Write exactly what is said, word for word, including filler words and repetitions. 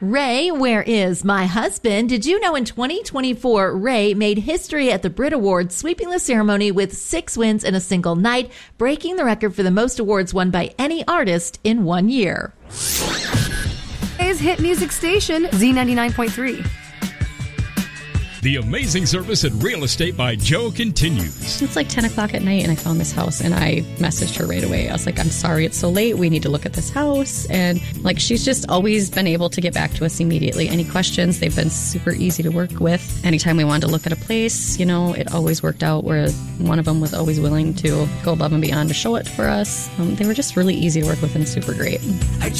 Ray, where is my husband? Did you know in twenty twenty-four, Ray made history at the Brit Awards, sweeping the ceremony with six wins in a single night, breaking the record for the most awards won by any artist in one year. Today's hit music station, Z ninety-nine point three. The amazing service at Real Estate by Joe continues. It's like ten o'clock at night and I found this house and I messaged her right away. I was like, I'm sorry it's so late. We need to look at this house. And like, she's just always been able to get back to us immediately. Any questions, they've been super easy to work with. Anytime we wanted to look at a place, you know, it always worked out where one of them was always willing to go above and beyond to show it for us. Um, they were just really easy to work with and super great.